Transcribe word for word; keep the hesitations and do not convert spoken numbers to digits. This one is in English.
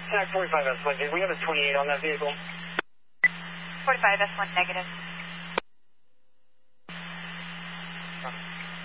Contact forty-five S one. Did we have a twenty-eight on that vehicle? forty-five S one negative.